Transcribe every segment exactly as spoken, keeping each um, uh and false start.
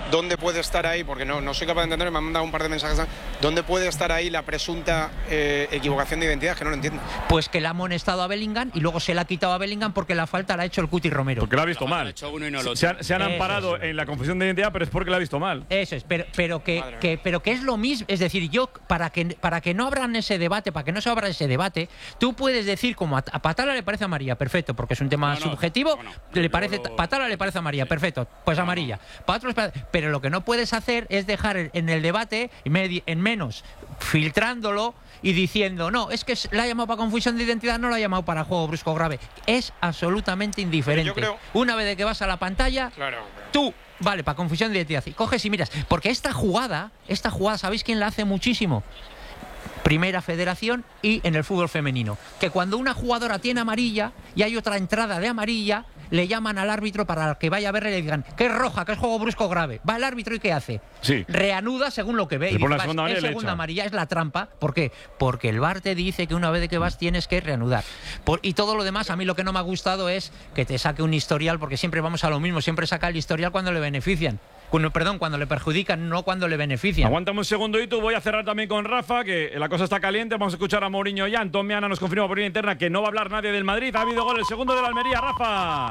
¿dónde puede estar ahí? Porque no, no soy capaz de entender, me han mandado un par de mensajes. ¿Dónde puede estar ahí la presunta eh, equivocación de identidad? Que no lo entiendo. Pues que le ha amonestado a Bellingham y luego se la ha quitado a Bellingham porque la falta la ha hecho el Cuti Romero. Porque lo ha visto mal. No se han, se han amparado es. en la confusión de identidad, pero es porque lo ha visto mal. Eso es, pero, pero, que, que, pero que es lo mismo. Es decir, yo, para que, para que no abran ese debate, para que no se abra ese debate, tú puedes decir como a, a Patala le parece amarilla, perfecto, porque es un tema no, no, subjetivo, no, no. le parece, Patala le parece amarilla, sí. perfecto, pues amarilla. Para otros, pero lo que no puedes hacer es dejar en el debate, en menos, filtrándolo y diciendo, no, es que la ha llamado para confusión de identidad, no la ha llamado para juego brusco grave. Es absolutamente indiferente. Creo... Una vez de que vas a la pantalla, claro, tú, vale, para confusión de identidad, y coges y miras. Porque esta jugada, esta jugada, ¿sabéis quién la hace muchísimo? Primera Federación y en el fútbol femenino. Que cuando una jugadora tiene amarilla y hay otra entrada de amarilla, le llaman al árbitro para que vaya a verle y le digan que es roja, que es juego brusco grave. Va el árbitro y ¿qué hace? Sí. Reanuda según lo que ve. Y dice, la segunda amarilla, es segunda amarilla, es la trampa. ¿Por qué? Porque el V A R te dice que una vez de que vas tienes que reanudar. Por, y todo lo demás, a mí lo que no me ha gustado es que te saque un historial, porque siempre vamos a lo mismo, siempre saca el historial cuando le benefician. Cuando, perdón, cuando le perjudican, no cuando le benefician. Aguántame un segundo y tú voy a cerrar también con Rafa, que la cosa está caliente. Vamos a escuchar a Mourinho ya. Antón Meana nos confirma por vía interna que no va a hablar nadie del Madrid. Ha habido gol, el segundo de la Almería, Rafa.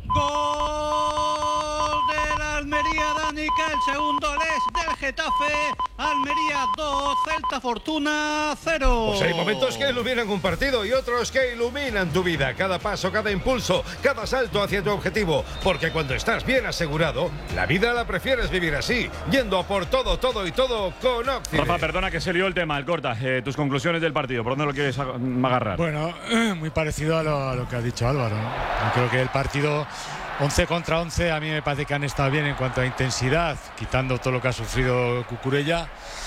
Gol del Almería, Dani, que el segundo es del Getafe. Almería dos, Celta Fortuna cero. Pues hay momentos que iluminan un partido y otros que iluminan tu vida. Cada paso, cada impulso, cada salto hacia tu objetivo. Porque cuando estás bien asegurado, la vida la prefieres vivir así, yendo a por todo, todo y todo con Occident. Rafa, perdona que se lió el tema, el corta. Eh, tus conclusiones del partido, ¿por dónde lo quieres agarrar? Bueno, muy parecido a lo, a lo que ha dicho Álvaro, ¿no? Yo creo que el partido once contra once, a mí me parece que han estado bien en cuanto a intensidad, quitando todo lo que ha sufrido Cucurella.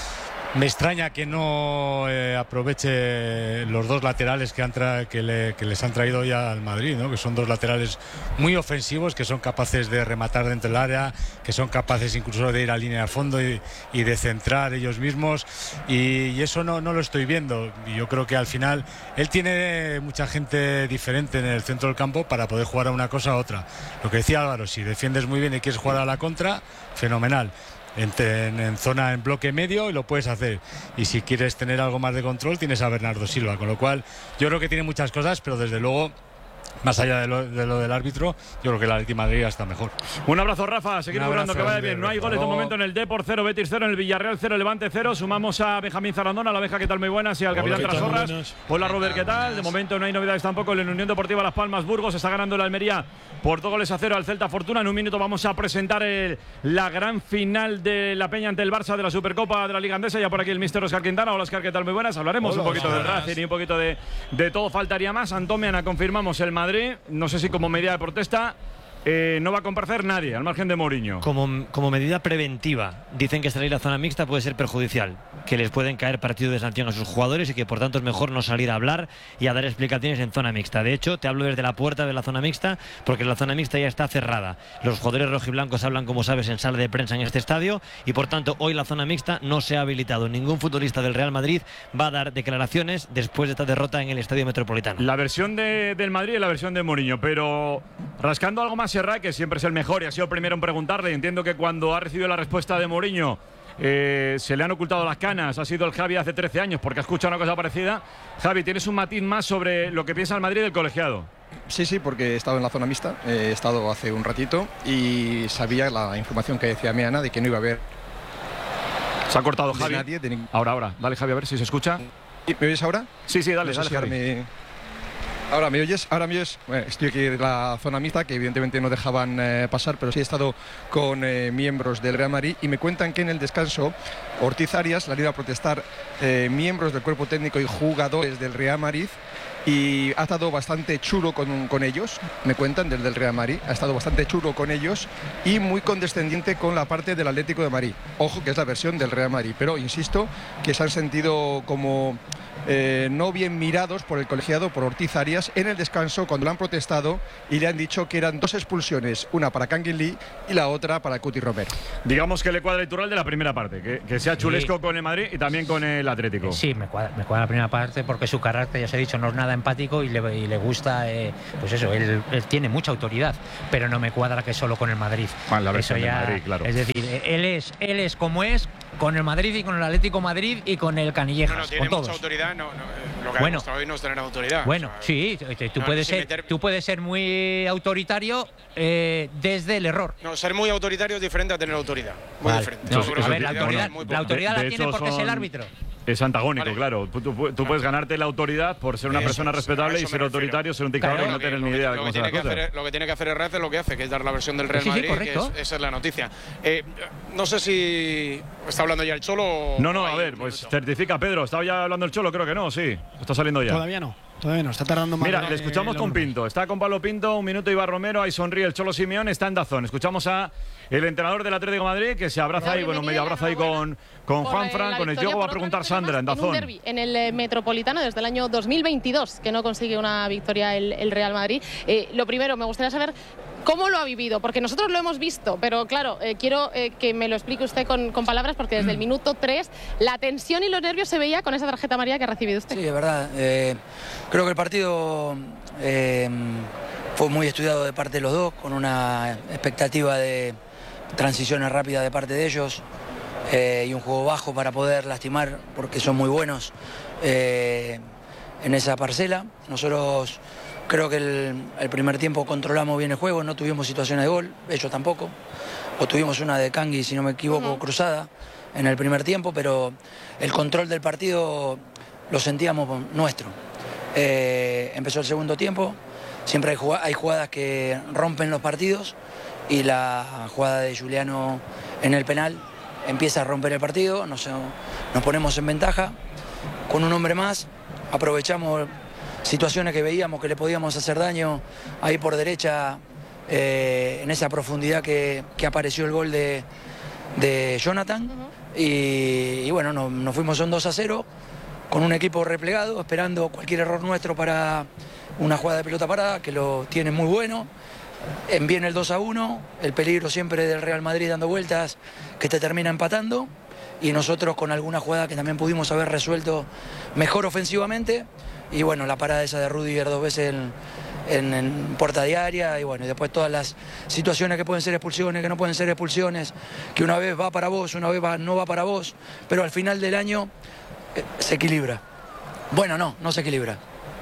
Me extraña que no eh, aproveche los dos laterales que, han tra que, le, que les han traído ya al Madrid, ¿no? Que son dos laterales muy ofensivos, que son capaces de rematar dentro del área, que son capaces incluso de ir a línea de fondo y, y de centrar ellos mismos, y, y eso no, no lo estoy viendo. Y yo creo que al final él tiene mucha gente diferente en el centro del campo para poder jugar a una cosa a otra. Lo que decía Álvaro, si defiendes muy bien y quieres jugar a la contra, fenomenal. En, en, en zona, en bloque medio, y lo puedes hacer. Y si quieres tener algo más de control, tienes a Bernardo Silva. Con lo cual, yo creo que tiene muchas cosas, pero desde luego, más allá de lo, de lo del árbitro, yo creo que la Atlético de Madrid está mejor. Un abrazo, Rafa. Seguimos hablando, que vaya bien. No hay goles de momento en el Depor cero, Betis cero, en el Villarreal cero, Levante cero. Sumamos a Benjamín Zarandona, la abeja, ¿qué tal? Muy buenas. Y al capitán Trasorras. Hola, Robert, ¿qué tal? De momento no hay novedades tampoco. En la Unión Deportiva Las Palmas, Burgos está ganando la Almería por dos goles a cero al Celta Fortuna. En un minuto vamos a presentar el, la gran final de la Peña ante el Barça de la Supercopa de la Liga Andesa. Ya por aquí el mister Oscar Quintana. Hola, Oscar, ¿qué tal? Muy buenas. Hablaremos Hola, un poquito del Racing y un poquito de, de todo. Faltaría más. Antón Meana, confirmamos el Madrid. No sé si como medida de protesta eh, no va a comparecer nadie, al margen de Mourinho. Como, como medida preventiva, dicen que salir a zona mixta puede ser perjudicial, que les pueden caer partidos de sanción a sus jugadores y que por tanto es mejor no salir a hablar y a dar explicaciones en zona mixta. De hecho, te hablo desde la puerta de la zona mixta, porque la zona mixta ya está cerrada. Los jugadores rojiblancos hablan, como sabes, en sala de prensa en este estadio, y por tanto hoy la zona mixta no se ha habilitado. Ningún futbolista del Real Madrid va a dar declaraciones después de esta derrota en el Estadio Metropolitano. La versión de, del Madrid y la versión de Mourinho, pero rascando algo más, Serra, que siempre es el mejor y ha sido el primero en preguntarle. Entiendo que cuando ha recibido la respuesta de Mourinho eh, se le han ocultado las canas. Ha sido el Javi hace trece años porque ha escuchado una cosa parecida. Javi, ¿tienes un matiz más sobre lo que piensa el Madrid del colegiado? Sí, sí, porque he estado en la zona mixta, he estado hace un ratito y sabía la información que decía Meana de que no iba a haber. Se ha cortado Javi. Nadie, de ahora, ahora. Dale, Javi, a ver si se escucha. ¿Me oyes ahora? Sí, sí, dale, no dale, sé si Javi. Ahora me... Ahora me oyes, ahora me oyes. Bueno, estoy aquí en la zona mixta, que evidentemente no dejaban eh, pasar, pero sí he estado con eh, miembros del Real Madrid y me cuentan que en el descanso Ortiz Arias le ha ido a protestar eh, miembros del cuerpo técnico y jugadores del Real Madrid, y ha estado bastante chulo con, con ellos, me cuentan desde el Real Madrid, ha estado bastante chulo con ellos y muy condescendiente con la parte del Atlético de Madrid. Ojo que es la versión del Real Madrid, pero insisto que se han sentido como eh, no bien mirados por el colegiado, por Ortiz Arias, en el descanso cuando le han protestado y le han dicho que eran dos expulsiones, una para Kangin Lee y la otra para Cuti Romero. Digamos que le cuadra el Litoral de la primera parte, que, que sea chulesco sí. con el Madrid y también con el Atlético. Sí, me cuadra, me cuadra la primera parte porque su carácter, ya os he dicho, no es nada nada empático y le, y le gusta, eh, pues eso, él, él tiene mucha autoridad, pero no me cuadra que solo con el Madrid. Bueno, la eso ya, de Madrid, claro. Es decir, él es, él es como es con el Madrid y con el Atlético Madrid y con el Canillejas, no, no, tiene con mucha todos. autoridad, no, no, lo que Bueno. ha demostrado hoy no es tener autoridad. Bueno, o sea, sí, tú, no, puedes sin ser, meter- tú puedes ser muy autoritario eh, desde el error. No, ser muy autoritario es diferente a tener autoridad. Muy Vale. diferente. No, Yo creo a que ver, la autoridad, muy la poco. autoridad De- la de tiene hecho, porque es el son- árbitro. Es antagónico, Vale. claro. Tú, tú- tú puedes ganarte la autoridad por ser una Eso persona es, respetable a y eso ser me autoritario, refiero. ser un dictador Claro. y no tener Lo ni que- idea de lo cómo que son las tiene que cosas. hacer, lo que tiene que hacer Herrera es lo que hace, que es dar la versión del Real Sí, sí, Madrid, correcto. que es- esa es la noticia. Eh, no sé si está hablando ya el Cholo o- No, no, o a hay ver, un pues minuto. certifica Pedro. ¿Estaba ya hablando el Cholo? Creo que no, sí. Está saliendo ya. Todavía no, todavía no, está tardando más. Mira, de le escuchamos lo con normal. Pinto. Está con Pablo Pinto, un minuto Iván Romero, ahí sonríe el Cholo Simeone, está en Dazón. Escuchamos a el entrenador del Atlético de Madrid, que se abraza ahí, bueno, medio abraza ahí con, con Por, Juan eh, Fran, la con el victoria juego va a por preguntar otra Sandra en victoria más, Dazón. En un derbi en el eh, Metropolitano desde el año dos mil veintidós, que no consigue una victoria el, el Real Madrid. Eh, lo primero, me gustaría saber cómo lo ha vivido, porque nosotros lo hemos visto, pero claro, eh, quiero eh, que me lo explique usted con, con palabras, porque desde el minuto tres la tensión y los nervios se veía con esa tarjeta amarilla que ha recibido usted. Sí, es verdad. Eh, creo que el partido eh, fue muy estudiado de parte de los dos, con una expectativa de transiciones rápidas de parte de ellos eh, y un juego bajo para poder lastimar, porque son muy buenos eh, en esa parcela. Nosotros creo que el, el primer tiempo controlamos bien el juego, no tuvimos situaciones de gol, ellos tampoco. O tuvimos una de Kangui, si no me equivoco, uh-huh. cruzada en el primer tiempo, pero el control del partido lo sentíamos nuestro. Eh, empezó el segundo tiempo, siempre hay jugadas, hay jugadas que rompen los partidos y la jugada de Juliano en el penal empieza a romper el partido, nos, nos ponemos en ventaja, con un hombre más aprovechamos situaciones que veíamos que le podíamos hacer daño ahí por derecha, eh, en esa profundidad que, que apareció el gol de, de Jonathan. Uh-huh. y, y bueno, nos, nos fuimos a un dos a cero con un equipo replegado, esperando cualquier error nuestro para una jugada de pelota parada, que lo tiene muy bueno. Viene el dos a uno, el peligro siempre del Real Madrid dando vueltas, que te termina empatando, y nosotros con alguna jugada que también pudimos haber resuelto mejor ofensivamente. Y bueno, la parada esa de Rudiger dos veces en, en, en puerta diaria, y bueno, y después todas las situaciones que pueden ser expulsiones, que no pueden ser expulsiones, que una vez va para vos, una vez va, no va para vos, pero al final del año eh, se equilibra. Bueno, no, no se equilibra.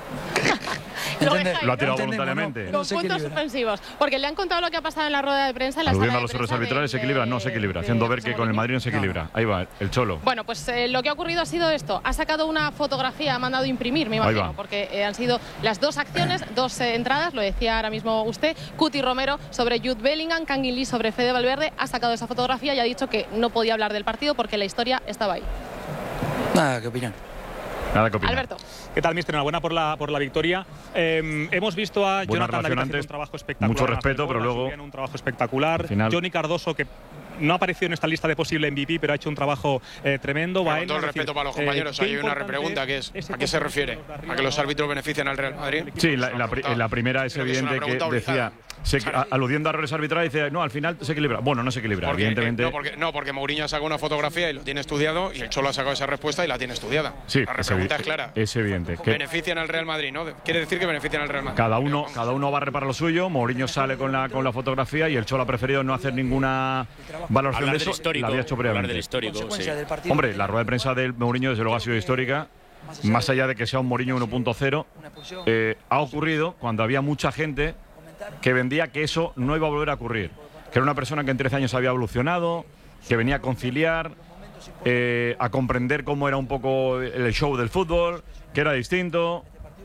Lo, lo ha tirado voluntariamente. ¿no? Con no puntos suspensivos. Porque le han contado lo que ha pasado en la rueda de prensa. En la Aludiendo sala a los de errores prensa arbitrales, de, ¿se equilibra? No se equilibra. de, Haciendo de ver que con el Madrid no se equilibra. Ahí va, el Cholo. Bueno, pues eh, lo que ha ocurrido ha sido esto. Ha sacado una fotografía, ha mandado imprimir, me imagino, porque eh, han sido las dos acciones, dos eh, entradas, lo decía ahora mismo usted. Cuti Romero sobre Jude Bellingham, Kangin Lee sobre Fede Valverde. Ha sacado esa fotografía y ha dicho que no podía hablar del partido porque la historia estaba ahí. Nada, ¿qué opinan? Nada, ¿qué opinan? Alberto. ¿Qué tal, mister? Enhorabuena por la, por la victoria. Eh, hemos visto a Buena Jonathan David haciendo antes, un trabajo espectacular. mucho respeto, pero luego un trabajo espectacular. Final. Johnny Cardoso, que no ha aparecido en esta lista de posible M V P, pero ha hecho un trabajo eh, tremendo. Con Baena, todo el es decir, respeto para los eh, compañeros, qué hay una importante repregunta que es ese ¿a qué se refiere? ¿A que los árbitros benefician al Real Madrid? Sí, la, la, la primera es Creo que es evidente una que, pregunta decía, obligada. se, a- aludiendo a errores arbitrales, dice, no, al final se equilibra. Bueno, no se equilibra, Porque, evidentemente. eh, no, porque, no, porque Mourinho ha sacado una fotografía y lo tiene estudiado, y el Cholo ha sacado esa respuesta y la tiene estudiada. Sí, la es, pregunta evi- es clara. es evidente. Que Benefician al Real Madrid, ¿no? Quiere decir que benefician al Real Madrid. cada uno, cada uno barre para lo suyo. Mourinho sale con la, con la fotografía y el Cholo ha preferido no hacer ninguna valoración Hablar de del eso. histórico, La había hecho hablar previamente. del histórico, sí. Hombre, la rueda de prensa del Mourinho desde luego ha sido histórica. Más allá de que sea un Mourinho uno punto cero, eh, ha ocurrido cuando había mucha gente que vendía que eso no iba a volver a ocurrir. Que era una persona que en trece años había evolucionado, que venía a conciliar, eh, a comprender cómo era un poco el show del fútbol, que era distinto.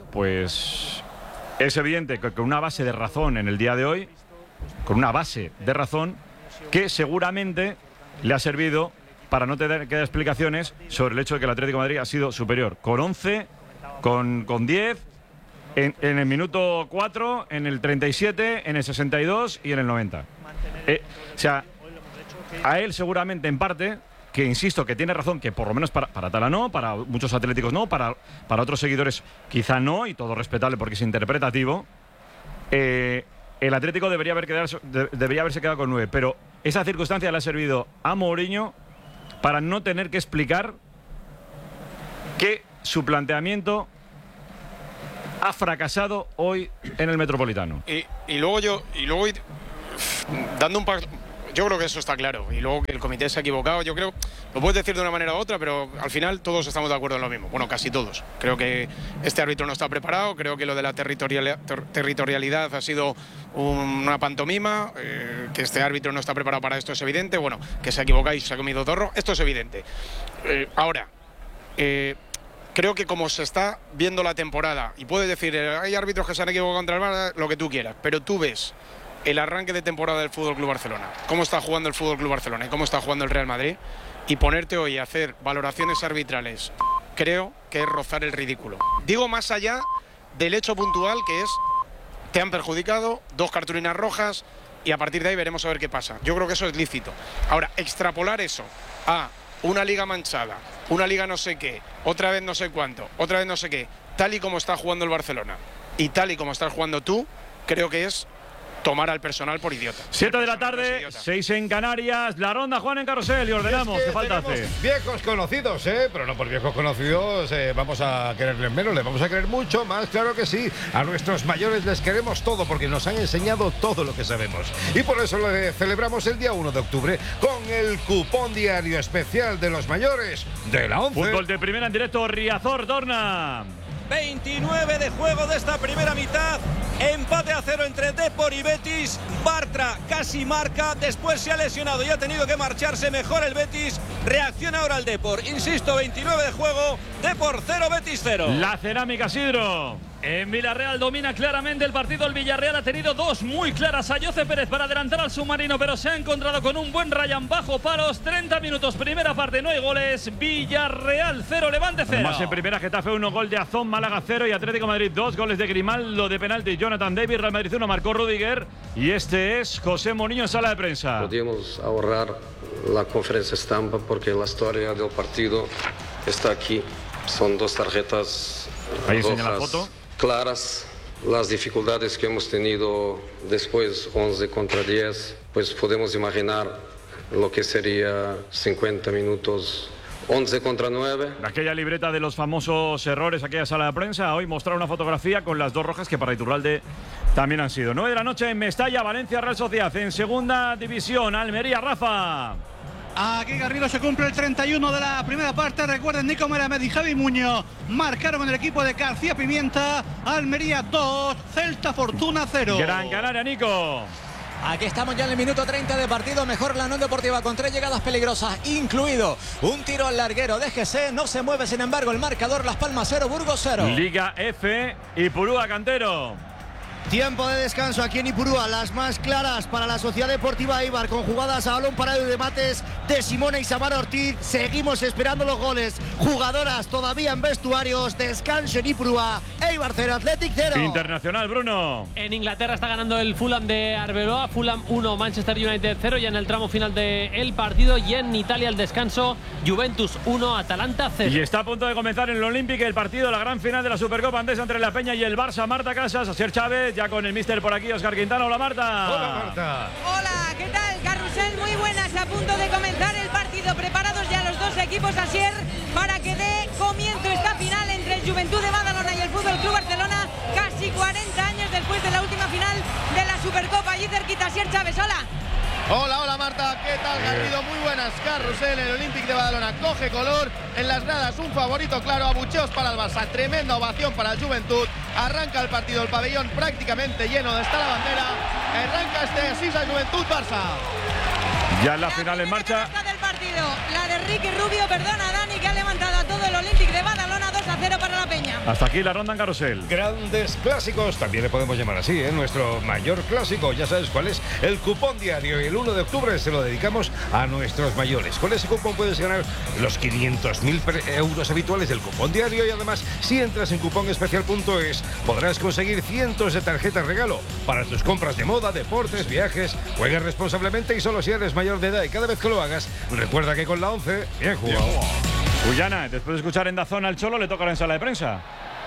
Pues es evidente que con una base de razón en el día de hoy, con una base de razón que seguramente le ha servido para no tener que dar explicaciones sobre el hecho de que el Atlético de Madrid ha sido superior. Con once, con, con diez, en, en el minuto cuatro, en el treinta y siete, en el sesenta y dos y en el noventa. Eh, o sea, a él seguramente en parte, que insisto que tiene razón, que por lo menos para, para Tala no, para muchos atléticos no, para, para otros seguidores quizá no, y todo respetable porque es interpretativo, eh, el Atlético debería, haber quedado, de, debería haberse quedado con nueve, pero esa circunstancia le ha servido a Mourinho para no tener que explicar que su planteamiento ha fracasado hoy en el Metropolitano. Y, y luego yo, y luego dando un paso, yo creo que eso está claro. Y luego que el comité se ha equivocado, yo creo, lo puedes decir de una manera u otra, pero al final todos estamos de acuerdo en lo mismo. Bueno, casi todos. Creo que este árbitro no está preparado, creo que lo de la territorialidad, ter, territorialidad ha sido un, una pantomima, eh, que este árbitro no está preparado para esto es evidente. Bueno, que se ha equivocado y se ha comido zorro, esto es evidente. Eh, ahora, eh, creo que como se está viendo la temporada, y puedes decir, hay árbitros que se han equivocado contra el V A R, lo que tú quieras, pero tú ves el arranque de temporada del F C Barcelona, cómo está jugando el F C Barcelona y cómo está jugando el Real Madrid, y ponerte hoy a hacer valoraciones arbitrales, creo que es rozar el ridículo. Digo más allá del hecho puntual que es, te han perjudicado, dos cartulinas rojas, y a partir de ahí veremos a ver qué pasa. Yo creo que eso es lícito. Ahora, extrapolar eso a una liga manchada, una liga no sé qué, otra vez no sé cuánto, otra vez no sé qué, tal y como está jugando el Barcelona y tal y como estás jugando tú, creo que es tomar al personal por idiota. Siete de la tarde, seis en Canarias, la ronda Juan en Carrusel y ordenamos. Es que ¿Qué falta hace? Viejos conocidos, ¿eh? Pero no por viejos conocidos eh, vamos a quererles menos, les vamos a querer mucho más, claro que sí. A nuestros mayores les queremos todo porque nos han enseñado todo lo que sabemos. Y por eso lo celebramos el día uno de octubre con el cupón diario especial de los mayores de la once. Fútbol de primera en directo, Riazor, Dorna. veintinueve de juego de esta primera mitad. Empate a cero entre Depor y Betis. Bartra casi marca, después se ha lesionado y ha tenido que marcharse. Mejor el Betis, reacciona ahora el Depor. Insisto, veintinueve de juego, Depor cero, Betis cero. La Cerámica Sidro. En Villarreal domina claramente el partido. El Villarreal ha tenido dos muy claras a Jose Pérez para adelantar al submarino, pero se ha encontrado con un buen Ryan bajo palos. treinta minutos, primera parte, no hay goles. Villarreal cero, Levante cero. Más en primera, Getafe uno, gol de Azón, Málaga cero y Atlético Madrid dos, goles de Grimaldo de penalti, Jonathan David, Real Madrid uno, marcó Rudiger. Y este es José Mourinho en sala de prensa. Podíamos ahorrar la conferencia estampa porque la historia del partido está aquí. Son dos tarjetas Ahí enseña la rojas foto. claras. Las dificultades que hemos tenido después, once contra diez, pues podemos imaginar lo que sería cincuenta minutos, once contra nueve. Aquella libreta de los famosos errores, aquella sala de prensa. Hoy mostrar una fotografía con las dos rojas que para Iturralde también han sido. nueve de la noche en Mestalla, Valencia, Real Sociedad. En segunda división, Almería, Rafa. Aquí Garrido se cumple el treinta y uno de la primera parte. Recuerden, Nico Melamed y Javi Muñoz marcaron en el equipo de García Pimienta. Almería dos, Celta Fortuna cero. Gran Canaria, Nico. Aquí estamos ya en el minuto treinta de partido. Mejor la Unión Deportiva con tres llegadas peligrosas, incluido un tiro al larguero de G C. No se mueve, sin embargo, el marcador. Las Palmas cero, Burgos cero. Liga F y Purúa, Cantero. Tiempo de descanso aquí en Ipurúa, las más claras para la Sociedad Deportiva Eibar, con jugadas a balón parado y debates de Simona y Samara Ortiz. Seguimos esperando los goles. Jugadoras todavía en vestuarios. Descanso en Ipurúa. Eibar cero, Athletic cero. Internacional, Bruno. En Inglaterra está ganando el Fulham de Arbeloa. Fulham uno, Manchester United cero. Ya en el tramo final del partido. Y en Italia el descanso, Juventus uno, Atalanta cero. Y está a punto de comenzar en el Olympic el partido, la gran final de la Supercopa Andesa entre La Peña y el Barça. Marta Casas, Asier Chávez, ya con el míster por aquí, Óscar Quintana. Hola, Marta. Hola, Marta. Hola, ¿qué tal? Carrusel, muy buenas. A punto de comenzar el partido. Preparados ya los dos equipos, Asier, para que dé comienzo esta final entre el Juventud de Badalona y el Fútbol Club Barcelona. Casi cuarenta años después de la última final de la Supercopa. Allí cerquita, Asier Chávez. Hola. Hola, hola Marta, ¿qué tal Garrido? Muy buenas, Carrusel, el Olympic de Badalona coge color, en las gradas un favorito claro, abucheos para el Barça, tremenda ovación para el Juventud, arranca el partido, el pabellón prácticamente lleno, de está la bandera, arranca este Sisa Juventud-Barça. Ya en la final en marcha. Del partido, la de Ricky Rubio, perdona Dani, que ha levantado a todo el Olympic de Badalona, dos a cero para la Peña. Hasta aquí la ronda en Carrusel. Grandes clásicos, también le podemos llamar así, ¿eh? Nuestro mayor clásico, ya sabes cuál es, el cupón diario. Y el uno de octubre se lo dedicamos a nuestros mayores. Con ese cupón puedes ganar los quinientos mil euros habituales del cupón diario. Y además, si entras en cupón especial punto es, podrás conseguir cientos de tarjetas regalo para tus compras de moda, deportes, viajes. Juega responsablemente y solo si eres mayor de edad. Y cada vez que lo hagas, recuerda que con la once, bien jugado. Guyana, después de escuchar en Dazón al Cholo, le tocará en sala de prensa.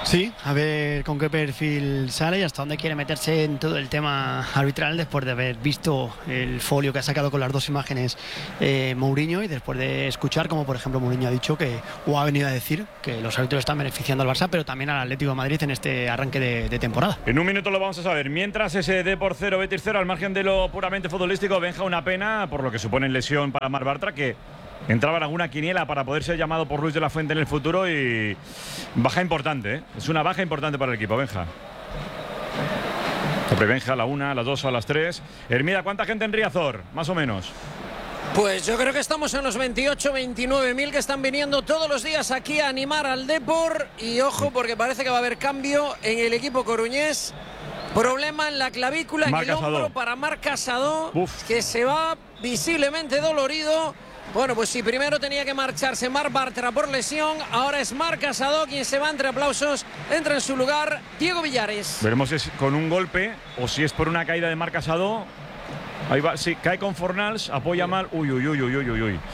Sí, a ver con qué perfil sale y hasta dónde quiere meterse en todo el tema arbitral después de haber visto el folio que ha sacado con las dos imágenes eh, Mourinho y después de escuchar como por ejemplo Mourinho ha dicho que o ha venido a decir que los árbitros están beneficiando al Barça pero también al Atlético de Madrid en este arranque de, de temporada. En un minuto lo vamos a saber. Mientras ese Depor cero, Betis cero, al margen de lo puramente futbolístico, Benja, una pena por lo que supone lesión para Marc Bartra, que entraba en alguna quiniela para poder ser llamado por Luis de la Fuente en el futuro y baja importante, ¿eh? Es una baja importante para el equipo, Benja. Sobre Benja, a la una, a las dos o a las tres. Hermida, ¿cuánta gente en Riazor? Más o menos. Pues yo creo que estamos en los veintiocho, veintinueve mil que están viniendo todos los días aquí a animar al Depor. Y ojo, porque parece que va a haber cambio en el equipo coruñés. Problema en la clavícula, en el hombro para Marc Casado, que se va visiblemente dolorido. Bueno, pues si primero tenía que marcharse Marc Bartra por lesión, ahora es Marc Casado quien se va entre aplausos. Entra en su lugar Diego Villares. Veremos si es con un golpe o si es por una caída de Marc Casado. Ahí va, sí, cae con Fornals, apoya mal. Uy, uy, uy, uy, uy, uy, uy.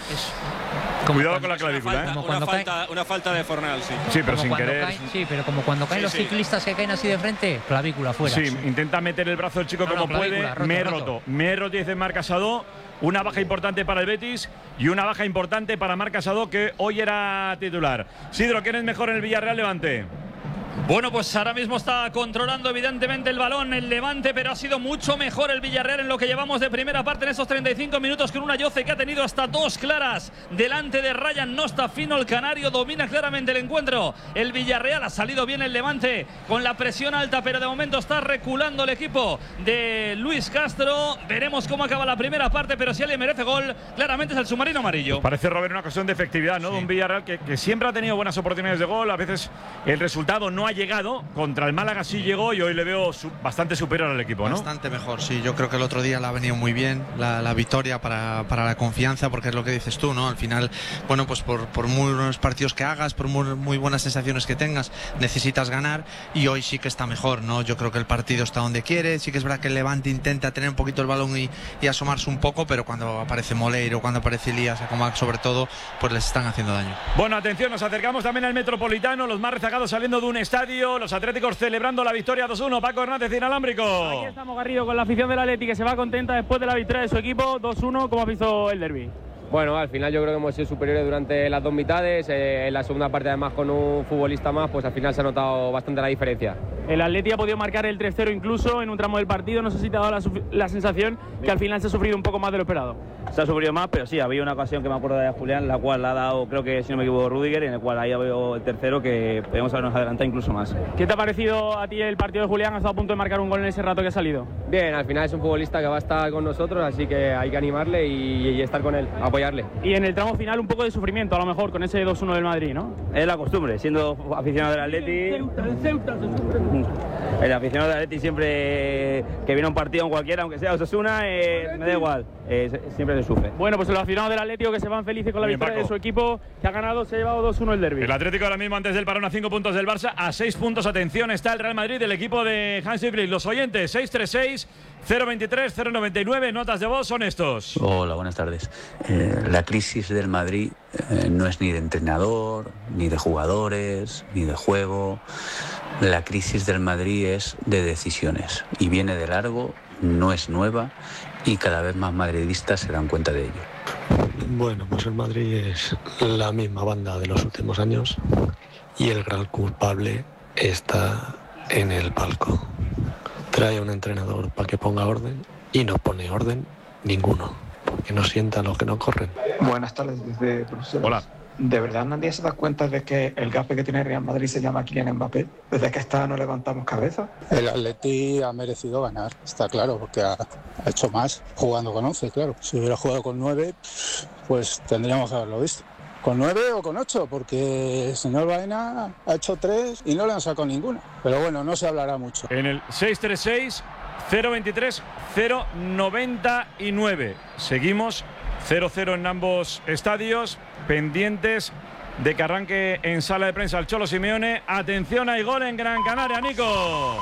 Cuidado con la clavícula, una falta, ¿eh? Una falta, una falta de Fornals, sí. Sí, pero como sin querer. Caen, sí, pero como cuando caen sí, los sí. ciclistas que caen así de frente, clavícula fuera. Sí, sí, intenta meter el brazo el chico no, como no, puede. roto, me he roto. roto. Me he roto, dice Marc Casado. Una baja importante para el Betis y una baja importante para Marc Casado, que hoy era titular. Sidro, ¿quién es mejor en el Villarreal Levante? Bueno, pues ahora mismo está controlando evidentemente el balón el Levante, pero ha sido mucho mejor el Villarreal en lo que llevamos de primera parte en estos treinta y cinco minutos, con una Yoce que ha tenido hasta dos claras delante de Ryan. No está fino el canario, domina claramente el encuentro. El Villarreal, ha salido bien el Levante con la presión alta, pero de momento está reculando el equipo de Luis Castro. Veremos cómo acaba la primera parte, pero si alguien merece gol, claramente es el submarino amarillo. Parece, Robert, una cuestión de efectividad, ¿no? Sí. De un Villarreal que, que siempre ha tenido buenas oportunidades de gol. A veces el resultado no ha llegado. Contra el Málaga sí llegó y hoy le veo su, bastante superior al equipo, ¿no? Bastante mejor, sí. Yo creo que el otro día le ha venido muy bien la, la victoria para, para la confianza, porque es lo que dices tú, ¿no? Al final, bueno, pues por, por muy buenos partidos que hagas, por muy, muy buenas sensaciones que tengas, necesitas ganar, y hoy sí que está mejor, ¿no? Yo creo que el partido está donde quiere. Sí que es verdad que el Levante intenta tener un poquito el balón y, y asomarse un poco, pero cuando aparece Moleiro, cuando aparece Elías, Acomac sobre todo, pues les están haciendo daño. Bueno, atención, nos acercamos también al Metropolitano, los más rezagados saliendo de un estadio, los atléticos celebrando la victoria dos uno. Paco Hernández, inalámbrico. Aquí estamos, Garrido, con la afición del Atleti, que se va contenta después de la victoria de su equipo dos uno. ¿Cómo ha visto el derbi? Bueno, al final yo creo que hemos sido superiores durante las dos mitades. Eh, en la segunda parte, además, con un futbolista más, pues al final se ha notado bastante la diferencia. El Atleti ha podido marcar el tres cero incluso en un tramo del partido. No sé si te ha dado la, la sensación que al final se ha sufrido un poco más de lo esperado. Se ha sufrido más, pero sí, había una ocasión que me acuerdo de Julián, la cual la ha dado, creo que si no me equivoco, Rüdiger, en el cual ahí veo el tercero, que podemos habernos adelantado incluso más. ¿Qué te ha parecido a ti el partido de Julián? ¿Has estado a punto de marcar un gol en ese rato que ha salido? Bien, al final es un futbolista que va a estar con nosotros, así que hay que animarle y, y estar con él, apoyarle. Y en el tramo final un poco de sufrimiento, a lo mejor, con ese dos uno del Madrid, ¿no? Es la costumbre, siendo aficionado del Atleti. El Ceuta se sufre. El aficionado del Atleti siempre que viene a un partido en cualquiera, aunque sea Osasuna, eh, me da igual, eh, siempre se sufre. Bueno, pues los aficionados del Atlético que se van felices con la Bien, victoria Paco. de su equipo, que ha ganado, se ha llevado dos uno el derbi. El Atlético ahora mismo, antes del parón, a cinco puntos del Barça, a seis puntos. Atención, está el Real Madrid, el equipo de Hansi Flick. Los oyentes, seis tres seis, cero veintitrés, cero noventa y nueve, notas de voz son estos. Hola, buenas tardes. Eh, la crisis del Madrid eh, no es ni de entrenador, ni de jugadores, ni de juego. La crisis del Madrid es de decisiones y viene de largo, no es nueva y cada vez más madridistas se dan cuenta de ello. Bueno, pues el Madrid es la misma banda de los últimos años y el gran culpable está en el palco. Trae a un entrenador para que ponga orden y no pone orden ninguno, porque no sienta a los que no corren. Buenas tardes desde Bruselas. Hola. ¿De verdad nadie se da cuenta de que el gafe que tiene Real Madrid se llama Kylian Mbappé? Desde que está no levantamos cabeza. El Atleti ha merecido ganar, está claro, porque ha, ha hecho más jugando con once, claro. Si hubiera jugado con nueve, pues tendríamos que haberlo visto. Con nueve o con ocho, porque el señor Baena ha hecho tres y no le han sacado ninguna. Pero bueno, no se hablará mucho. En el seis tres seis, cero veintitrés, cero noventa y nueve. Seguimos cero cero en ambos estadios, pendientes de que arranque en sala de prensa el Cholo Simeone. Atención, hay gol en Gran Canaria, Nico.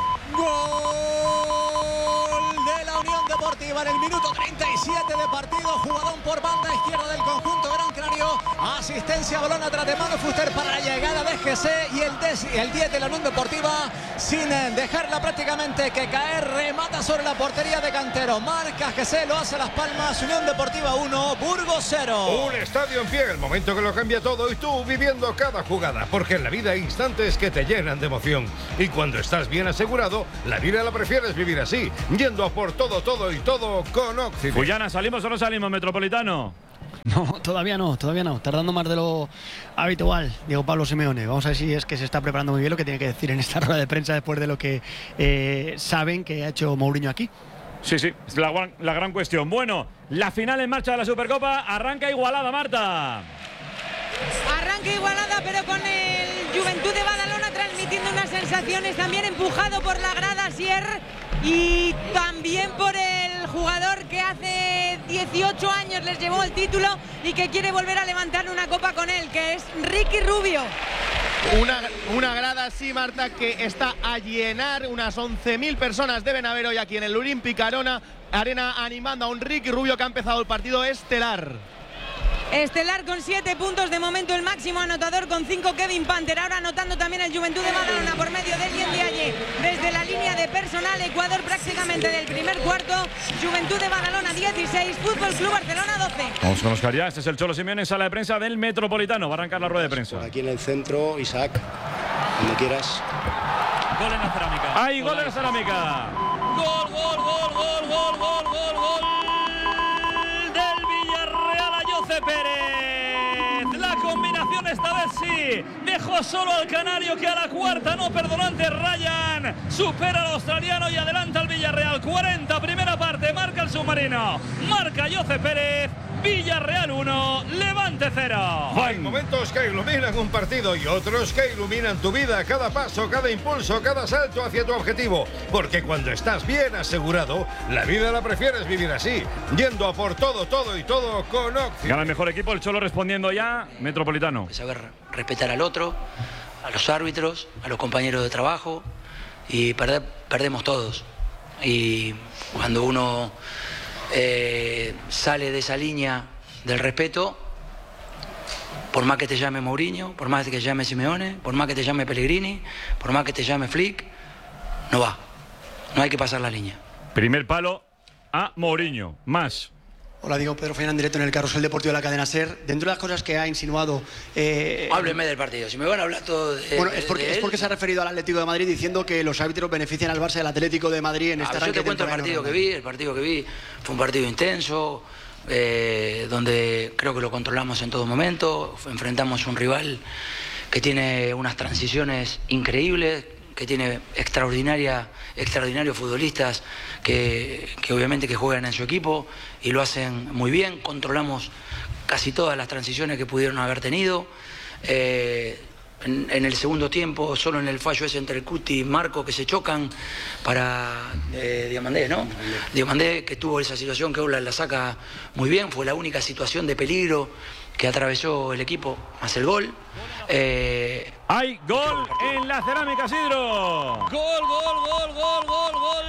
Gol de la Unión Deportiva en el minuto treinta y siete de partido. Jugadón por banda izquierda del conjunto Gran Canario. Ha sido asistencia, balón atrás de Manu Fuster para la llegada de G C y el, des, el diez de la Unión Deportiva, sin dejarla prácticamente que caer, remata sobre la portería de Cantero. Marca G C, lo hace Las Palmas, Unión Deportiva uno, Burgos cero. Un estadio en pie, el momento que lo cambia todo y tú viviendo cada jugada, porque en la vida hay instantes que te llenan de emoción. Y cuando estás bien asegurado, la vida la prefieres vivir así, yendo a por todo, todo y todo con Occident. Fullana, ¿salimos o no salimos, Metropolitano? No, todavía no, todavía no. Tardando más de lo habitual, Diego Pablo Simeone. Vamos a ver si es que se está preparando muy bien lo que tiene que decir en esta rueda de prensa después de lo que eh, saben que ha hecho Mourinho aquí. Sí, sí, es la, la gran cuestión. Bueno, la final en marcha de la Supercopa arranca igualada, Marta. Arranca igualada, pero con el Juventud de Badalona transmitiendo unas sensaciones, también empujado por la grada Sier y también por el jugador que hace dieciocho años les llevó el título y que quiere volver a levantar una copa con él, que es Ricky Rubio. Una, una grada, sí, Marta, que está a llenar. Unas once mil personas deben haber hoy aquí en el Olympic Arena, Arena animando a un Ricky Rubio que ha empezado el partido estelar. Estelar con siete puntos, de momento el máximo anotador con cinco Kevin Panther. Ahora anotando también el Juventud de Badalona por medio de Diendiaye desde la línea de personal. Ecuador prácticamente del primer cuarto. Juventud de Badalona dieciséis, Fútbol Club Barcelona doce. Vamos con Oscar ya. Este es el Cholo Simeone en sala de prensa del Metropolitano. Va a arrancar la rueda de prensa. Por aquí en el centro, Isaac, donde quieras. Gol en la cerámica. ¡Hay gol en la cerámica! Gol, gol, gol, gol, gol, gol, gol, gol del Villarreal a Jose Pérez. La combinación esta vez sí. Dejó solo al canario, que a la cuarta no perdonó ante Ryan. Supera al australiano y adelanta al Villarreal. cuarenta, primera parte, marca el submarino. Marca Jose Pérez. Villarreal uno, Levante cero. Hay momentos que iluminan un partido y otros que iluminan tu vida, cada paso, cada impulso, cada salto hacia tu objetivo. Porque cuando estás bien asegurado, la vida la prefieres vivir así, yendo a por todo, todo y todo con Occident. Gana el mejor equipo, el Cholo respondiendo ya, Metropolitano. Saber respetar al otro, a los árbitros, a los compañeros de trabajo, y perder, perdemos todos. Y cuando uno Eh, sale de esa línea del respeto, por más que te llame Mourinho, por más que te llame Simeone, por más que te llame Pellegrini, por más que te llame Flick, no va, no hay que pasar la línea. Primer palo a Mourinho, más. Hola, digo Pedro Fainan, directo en el Carrusel Deportivo de la cadena SER. Dentro de las cosas que ha insinuado... Eh, Hábleme del partido, si me van a hablar todo de... Bueno, es porque, de es porque se ha referido al Atlético de Madrid diciendo que los árbitros benefician al Barça del Atlético de Madrid en este ah, arranque. Yo te cuento el partido que vi, el partido que vi fue un partido intenso, eh, donde creo que lo controlamos en todo momento, enfrentamos un rival que tiene unas transiciones increíbles, que tiene extraordinaria, extraordinarios futbolistas que, que obviamente que juegan en su equipo y lo hacen muy bien. Controlamos casi todas las transiciones que pudieron haber tenido. Eh, en, en el segundo tiempo, solo en el fallo ese entre el Cuti y Marco, que se chocan para eh, Diamandé, ¿no? Diamandé, que tuvo esa situación que Ola la saca muy bien, fue la única situación de peligro que atravesó el equipo, más el gol. Eh... ¡Hay gol en la cerámica, Sidro! Gol, gol, gol, gol, gol, gol.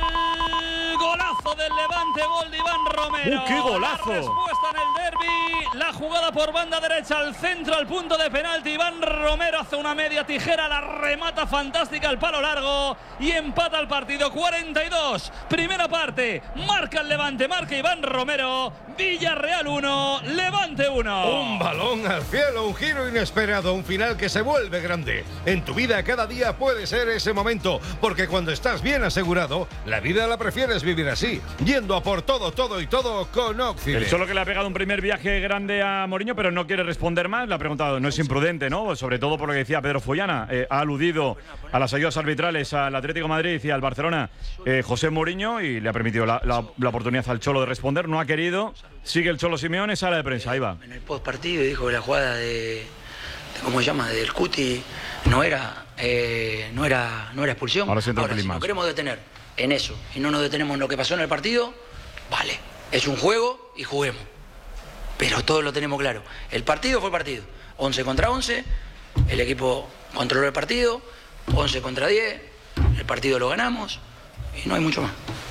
Golazo del Levante, gol de Iván Romero. ¡Uh, qué golazo! La respuesta en el derbi, la jugada por banda derecha al centro, al punto de penalti. Iván Romero hace una media tijera, la remata fantástica al palo largo y empata el partido. cuarenta y dos, primera parte, marca el Levante, marca Iván Romero. Villarreal uno, Levante uno. Un balón al cielo, un giro inesperado, un final que se vuelve grande. En tu vida cada día puede ser ese momento, porque cuando estás bien asegurado, la vida la prefieres vivir así, yendo a por todo, todo y todo con Occident. El Cholo que le ha pegado un primer viaje grande a Mourinho, pero no quiere responder más. Le ha preguntado, no es imprudente, ¿no? Sobre todo por lo que decía Pedro Follana. Eh, ha aludido a las ayudas arbitrales al Atlético de Madrid y al Barcelona eh, José Mourinho, y le ha permitido la, la, la oportunidad al Cholo de responder. No ha querido. Sigue el Cholo Simeone, sala de prensa, ahí va. En el post partido dijo que la jugada de, de ¿cómo se llama? Del Cuti no era, eh, no era, no era expulsión. Ahora, Ahora si nos queremos detener en eso y no nos detenemos en lo que pasó en el partido, vale, es un juego y juguemos. Pero todos lo tenemos claro. El partido fue partido. once contra once, el equipo controló el partido, once contra diez, el partido lo ganamos y no hay mucho más.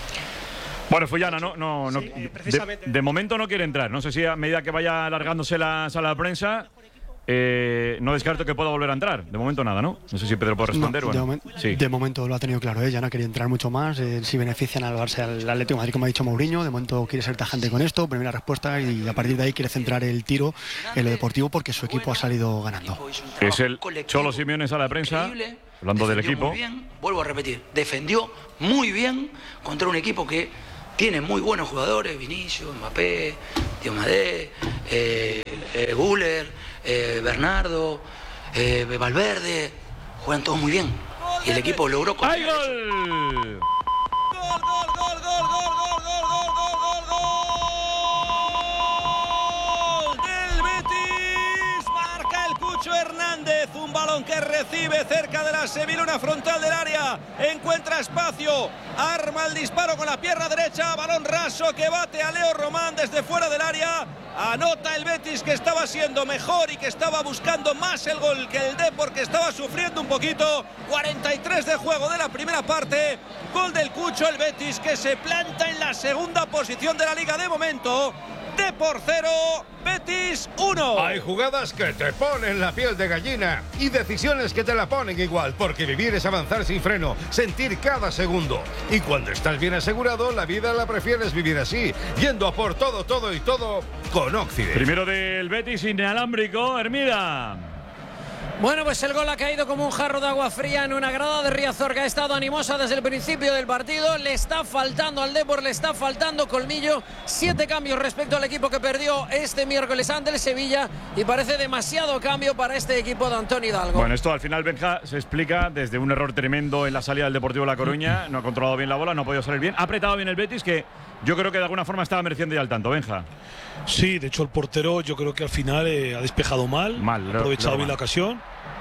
Bueno, Follana, no, no, no, Sí, eh, de, de momento no quiere entrar. No sé si a medida que vaya alargándose la sala de prensa, Eh, no descarto que pueda volver a entrar. De momento nada, ¿no? No sé si Pedro puede responder. No, bueno, de, momen sí. de momento lo ha tenido claro ella, no quería entrar mucho más. Eh, si benefician al Barça, al Atlético de Madrid, como ha dicho Mourinho, de momento quiere ser tajante con esto, primera respuesta, y a partir de ahí quiere centrar el tiro en lo deportivo porque su equipo ha salido ganando. Es el Cholo Simeone, sala de prensa, hablando del equipo. Muy bien, vuelvo a repetir, defendió muy bien contra un equipo que tiene muy buenos jugadores: Vinicius, Mbappé, Diomadé, eh, eh, Güler, eh, Bernardo, eh, Valverde, juegan todos muy bien. Y el equipo logró... ¡Hay gol! Hernández, un balón que recibe cerca de la Sevilla frontal del área, encuentra espacio, arma el disparo con la pierna derecha, balón raso que bate a Leo Román desde fuera del área, anota el Betis, que estaba siendo mejor y que estaba buscando más el gol que el Depor, que estaba sufriendo un poquito. Cuarenta y tres de juego de la primera parte, gol del Cucho, el Betis que se planta en la segunda posición de la liga de momento. Depor cero, Betis uno. Hay jugadas que te ponen la piel de gallina y decisiones que te la ponen igual, porque vivir es avanzar sin freno, sentir cada segundo. Y cuando estás bien asegurado, la vida la prefieres vivir así, yendo a por todo, todo y todo con Occident. Primero del Betis, inalámbrico, Hermida. Bueno, pues el gol ha caído como un jarro de agua fría en una grada de Riazor, que ha estado animosa desde el principio del partido. Le está faltando al Depor, le está faltando colmillo. Siete cambios respecto al equipo que perdió este miércoles ante el Sevilla, y parece demasiado cambio para este equipo de Antonio Hidalgo. Bueno, esto al final, Benja, se explica desde un error tremendo en la salida del Deportivo La Coruña. No ha controlado bien la bola, no ha podido salir bien. Ha apretado bien el Betis, que yo creo que de alguna forma estaba mereciendo ya el tanto, Benja. Sí, de hecho el portero yo creo que al final eh, ha despejado mal, mal ha aprovechado lo, lo bien la ocasión,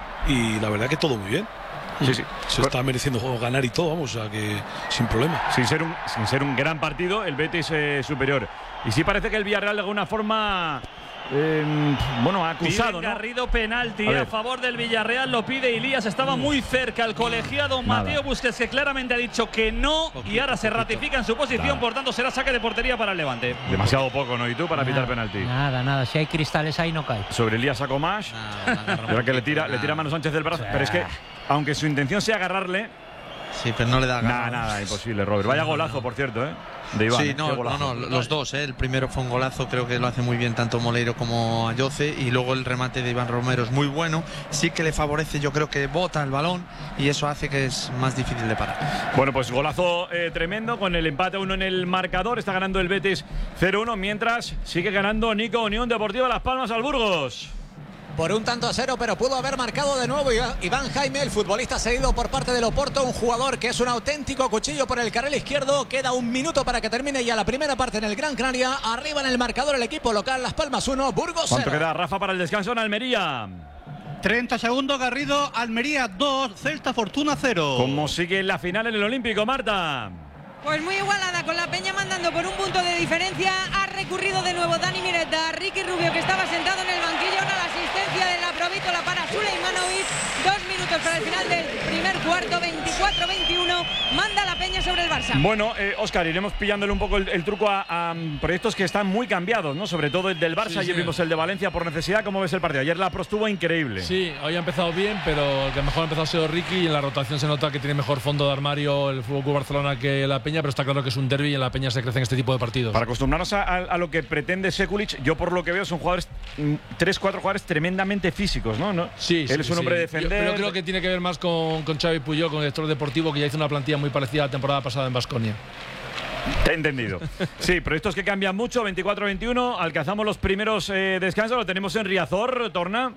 y la verdad que todo muy bien. Sí, sí. Se está mereciendo juego, ganar y todo, vamos, o sea que sin problema. Sin ser un, sin ser un gran partido, el Betis eh, superior. Y sí parece que el Villarreal de alguna forma... Eh, bueno, ha acusado, Pide ¿no? Garrido penalti a, a favor del Villarreal, lo pide Ilías, estaba muy cerca el colegiado Nada. Mateo Busquets, que claramente ha dicho que no, poquito, y ahora se ratifica en su posición. Nada. Por tanto será saque de portería para el Levante. Demasiado poco, ¿no? ¿Y tú para nada, pitar penalti? Nada, nada, si hay cristales ahí no cae. Sobre Elías sacó más, ahora que le tira, le tira a Manu Sánchez del brazo, pero es que aunque su intención sea agarrarle, sí, pero no le da ganas. Nada, nada, imposible, Robert. Vaya golazo, por cierto, ¿eh? De Iván. Sí, no, no, no, los dos, ¿eh? El primero fue un golazo, creo que lo hace muy bien tanto Moleiro como Ayoce, y luego el remate de Iván Romero es muy bueno. Sí que le favorece, yo creo que bota el balón y eso hace que es más difícil de parar. Bueno, pues golazo eh, tremendo con el empate uno en el marcador. Está ganando el Betis cero uno, mientras sigue ganando Nico Unión Deportiva Las Palmas al Burgos. Por un tanto a cero, pero pudo haber marcado de nuevo Iván Jaime, el futbolista cedido por parte del Oporto, un jugador que es un auténtico cuchillo por el carril izquierdo. Queda un minuto para que termine ya la primera parte en el Gran Canaria. Arriba en el marcador el equipo local, Las Palmas uno, Burgos cero. ¿Cuánto queda, Rafa, para el descanso en Almería? treinta segundos, Garrido. Almería dos, Celta Fortuna cero. ¿Cómo sigue la final en el Olímpico, Marta? Pues muy igualada, con la Peña mandando por un punto de diferencia. Ha recurrido de nuevo Dani Mireta a Ricky Rubio, que estaba sentado en el banquillo. Ahora la asistencia de la Provítola para Suleimanovic. Dos minutos para el final del primer cuarto, veinticuatro veintiuno. Manda la Peña sobre el Barça. Bueno, eh, Óscar, iremos pillándole un poco el, el truco a, a proyectos que están muy cambiados, ¿no? Sobre todo el del Barça. Sí, Ayer sí. vimos el de Valencia por necesidad. ¿Cómo ves el partido? Ayer la Pro estuvo increíble. Sí, hoy ha empezado bien, pero el que mejor ha empezado ha sido Ricky, y en la rotación se nota que tiene mejor fondo de armario el Fútbol Club Barcelona que la Peña, pero está claro que es un derbi y en la Peña se crece en este tipo de partidos. Para acostumbrarnos a, a, a lo que pretende Sekulic, yo por lo que veo son jugadores, tres, cuatro jugadores tremendamente físicos, ¿no? ¿No? Sí, Él sí, es un hombre sí. de defender. Yo, pero creo que tiene que ver más con, con Xavi Puyol, con el director deportivo, que ya hizo una plantilla muy parecida a la temporada pasada en Baskonia. Te he entendido. Sí, proyectos que cambian mucho, veinticuatro veintiuno, alcanzamos los primeros eh, descansos, lo tenemos en Riazor, Torna.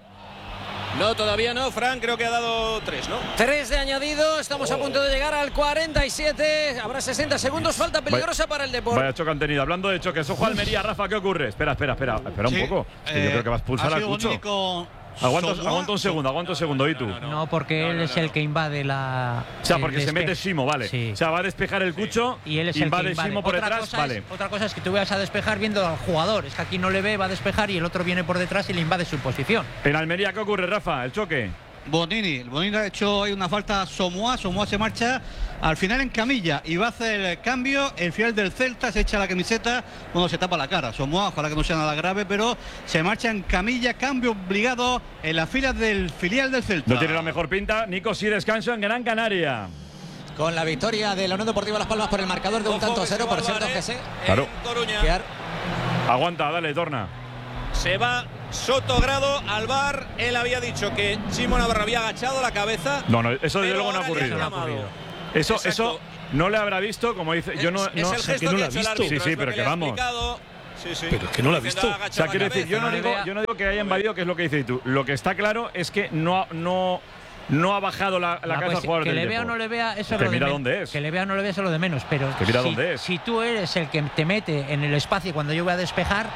No, todavía no, Fran, creo que ha dado tres, ¿no? Tres de añadido, estamos oh. a punto de llegar al cuarenta y siete, habrá sesenta segundos, falta peligrosa vaya, para el Depor. Vaya choque han tenido, hablando de choques, ojo Almería, Rafa, ¿qué ocurre? Espera, espera, espera, espera un sí, poco, es que eh, yo creo que vas a expulsar al Cucho. Aguanta, aguanta un segundo, aguanta un segundo, ¿y tú? No, no, no porque no, él no, es no. el que invade la... O sea, porque se mete Simo, vale. Sí. O sea, va a despejar el Cucho y él es invade el que invade. Simo por otra detrás, cosa vale. Es, otra cosa es que tú vas a despejar viendo al jugador. Es que aquí no le ve, va a despejar y el otro viene por detrás y le invade su posición. En Almería, ¿qué ocurre, Rafa? ¿El choque? Bonini. Bonini ha hecho ahí una falta a Somoa. Somoa se marcha al final en camilla y va a hacer el cambio. El final del Celta se echa la camiseta, bueno, se tapa la cara. Somoa, ojalá que no sea nada grave, pero se marcha en camilla. Cambio obligado en las filas del filial del Celta. No tiene la mejor pinta. Nico, sí, descanso en Gran Canaria. Con la victoria de la Unión Deportiva Las Palmas por el marcador de un tanto a cero, por cierto, que se. Claro. Quedar... Aguanta, dale, Torna. Se va Sotogrado al bar. Él había dicho que Chimo Navarro había agachado la cabeza. No, no, eso desde luego no ha ocurrido. Eso, eso no le habrá visto, como dice. Yo no, es, no, es el que no que la ha ha visto. visto. Sí, sí, pero que vamos. Sí, sí. Pero es que no la ha visto. O sea, quiero decir, yo no, digo, yo no digo que haya invadido, que es lo que dices tú. Lo que está claro es que no, no, no ha bajado la, la, la cabeza al jugador que del le vea Depor. o no le vea, eso que es lo mira de dónde es. Que le vea o no le vea, eso es lo de menos. Pero que mira si, dónde es. si tú eres el que te mete en el espacio cuando yo voy a despejar.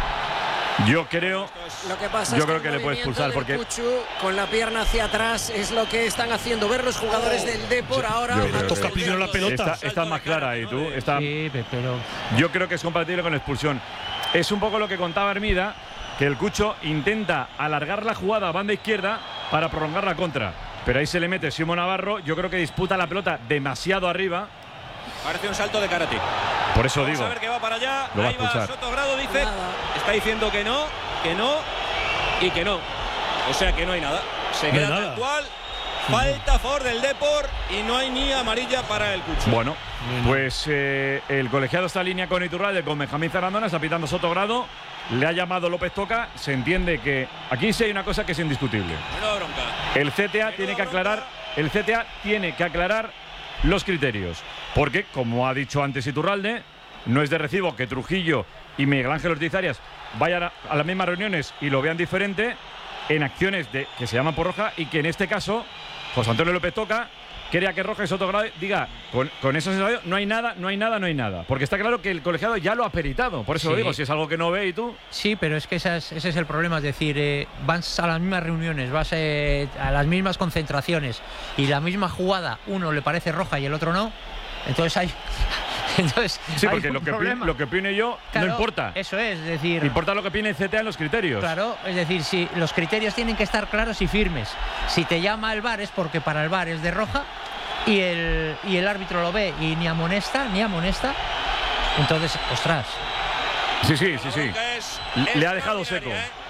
Yo creo, lo que pasa yo es creo que, que le puede expulsar porque Cuchu, con la pierna hacia atrás es lo que están haciendo ver los jugadores del Depor ahora. Toca primero la pelota. Está, está más clara ahí, tú. Está, sí, pero yo creo que es compatible con la expulsión. Es un poco lo que contaba Hermida, que el Cucho intenta alargar la jugada a banda izquierda para prolongar la contra. Pero ahí se le mete Simón Navarro. Yo creo que disputa la pelota demasiado arriba. Parece un salto de karate. Por eso Vamos digo. a ver que va para allá. Lo va a Ahí va expulsar. Sotogrado, dice. Está diciendo que no, que no y que no. O sea que no hay nada. Se No queda hay tal nada. cual. Falta a favor del Depor y no hay ni amarilla para el Cucho. Bueno, pues eh, el colegiado está en línea con Iturralde, con Benjamín Zarandona, está pitando Sotogrado. Le ha llamado López Toca. Se entiende que aquí sí hay una cosa que es indiscutible. Menuda bronca. El C T A tiene que aclarar, el C T A tiene que aclarar los criterios, porque como ha dicho antes Iturralde, no es de recibo que Trujillo y Miguel Ángel Ortiz Arias vayan a, a las mismas reuniones y lo vean diferente en acciones de, que se llaman por roja, y que en este caso José Antonio López Toca quería que Roja y Sotogrado diga con, con esa sensación no hay nada, no hay nada, no hay nada, porque está claro que el colegiado ya lo ha peritado. Por eso Sí. lo digo, si es algo que no ve y tú. Sí, pero es que ese es, ese es el problema, es decir, eh, vas a las mismas reuniones, vas eh, a las mismas concentraciones y la misma jugada, uno le parece roja y el otro no, entonces hay, entonces Sí, hay porque un lo que, opine, problema. lo que opine yo Claro, no importa. Eso es, es decir, Importa lo que opine el C T A en los criterios. claro, es decir, si los criterios tienen que estar claros y firmes. Si te llama el V A R es porque para el V A R es de roja y el, y el árbitro lo ve y ni amonesta, ni amonesta, entonces, ostras. Sí, sí, sí, sí. Es Le ha dejado seco.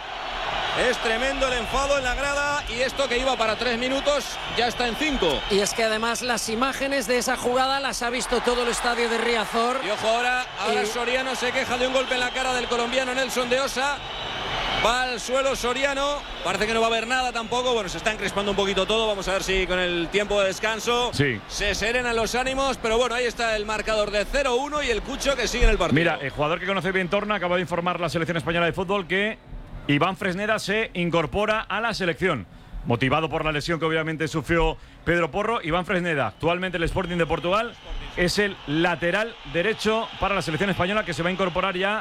Es tremendo el enfado en la grada y esto que iba para tres minutos ya está en cinco. Y es que además las imágenes de esa jugada las ha visto todo el estadio de Riazor. Y ojo, ahora, ahora Y- Soriano se queja de un golpe en la cara del colombiano Nelson de Osa. Va al suelo Soriano. Parece que no va a haber nada tampoco. Bueno, se está encrespando un poquito todo. Vamos a ver si con el tiempo de descanso Sí. se serenan los ánimos. Pero bueno, ahí está el marcador de cero uno y el Cucho que sigue en el partido. Mira, el jugador que conoce bien Torna acaba de informar la selección española de fútbol que Iván Fresneda se incorpora a la selección. Motivado por la lesión que obviamente sufrió Pedro Porro, Iván Fresneda, actualmente el Sporting de Portugal, es el lateral derecho para la selección española que se va a incorporar ya,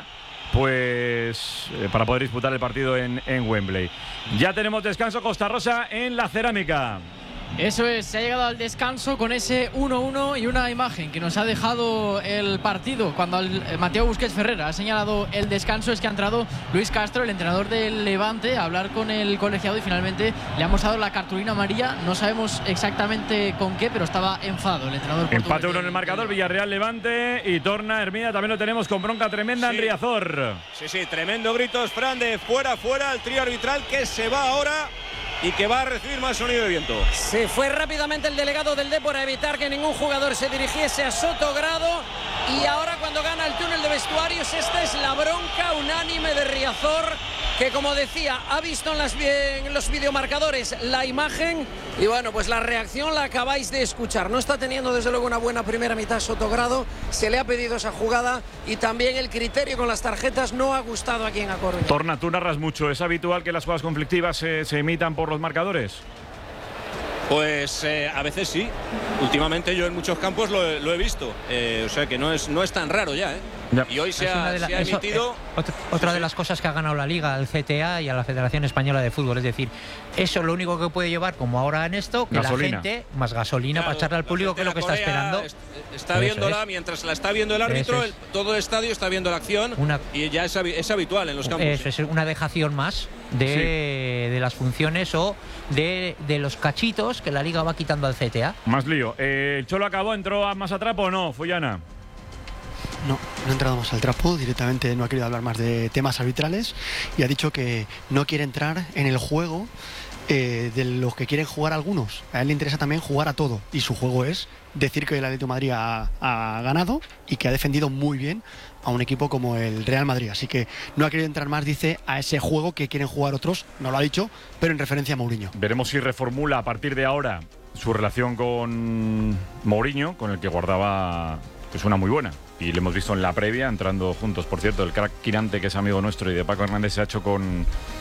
pues, eh, para poder disputar el partido en, en Wembley. Ya tenemos descanso, Costa Rosa en la Cerámica. Eso es, se ha llegado al descanso con ese uno uno y una imagen que nos ha dejado el partido cuando el, eh, Mateo Busquets Ferrera ha señalado el descanso. Es que ha entrado Luis Castro, el entrenador del Levante, a hablar con el colegiado y finalmente le ha mostrado la cartulina amarilla. No sabemos exactamente con qué, pero estaba enfadado el entrenador portugués. Empate uno en el marcador, Villarreal Levante y Torna Hermida también lo tenemos con bronca tremenda en Riazor. Sí, sí, tremendo gritos, Fran, de fuera, fuera, el trío arbitral que se va ahora y que va a recibir más sonido de viento. Se fue rápidamente el delegado del Depor a evitar que ningún jugador se dirigiese a Sotogrado. Y ahora cuando gana el túnel de vestuarios, esta es la bronca unánime de Riazor, que como decía, ha visto en, las, en los videomarcadores la imagen y bueno, pues la reacción la acabáis de escuchar. No está teniendo desde luego una buena primera mitad Sotogrado, se le ha pedido esa jugada y también el criterio con las tarjetas no ha gustado aquí en A Coruña. Torna, tú narras mucho, ¿es habitual que las jugadas conflictivas se, se emitan por los marcadores? Pues eh, a veces sí. Últimamente yo en muchos campos lo, lo he visto. Eh, o sea que no es, no es tan raro ya, ¿eh? Ya. Y hoy se Es una ha, de la- se ha eso, emitido. eh, otra otra de las cosas que ha ganado la Liga, al C T A y a la Federación Española de Fútbol. Es decir, eso es lo único que puede llevar, como ahora en esto, que Gasolina. la gente, más gasolina Claro, para echarle al la público, gente que es lo de que la está Corea esperando. est- Está Eso viéndola, es. mientras la está viendo el árbitro, Eso el- es. todo el estadio está viendo la acción Una- y ya es, habi- es habitual en los campos. Eso es una dejación más de, de las funciones o de, de los cachitos que la Liga va quitando al C T A. Más lío. Eh, ¿El Cholo acabó? ¿Entró a más atrapo o no, Fullana? No, no ha entrado más al trapo, directamente no ha querido hablar más de temas arbitrales y ha dicho que no quiere entrar en el juego eh, de los que quieren jugar algunos. A él le interesa también jugar a todo y su juego es decir que el Atlético de Madrid ha, ha ganado y que ha defendido muy bien a un equipo como el Real Madrid. Así que no ha querido entrar más, dice, a ese juego que quieren jugar otros, no lo ha dicho, pero en referencia a Mourinho. Veremos si reformula a partir de ahora su relación con Mourinho, con el que guardaba pues una muy buena. Y lo hemos visto en la previa, entrando juntos, por cierto, el crack Quirante, que es amigo nuestro, y de Paco Hernández, se ha hecho con